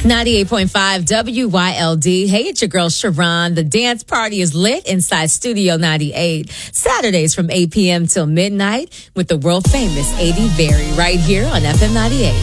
98.5 WYLD. Hey, it's your girl Sharon. The dance party is lit inside Studio 98. Saturdays from 8 p.m. till midnight with the world famous 80 Berry right here on FM 98.